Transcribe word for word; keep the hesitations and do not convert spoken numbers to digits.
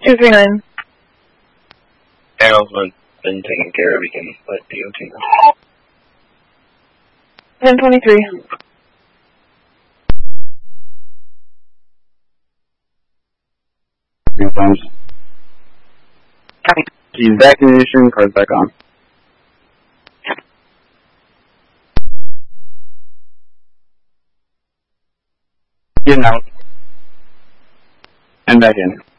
two three nine. Arrow's been taken care of. We can let D O T know. ten twenty-three. Three times. He's back in the stream, car's back on. Getting out. And back in.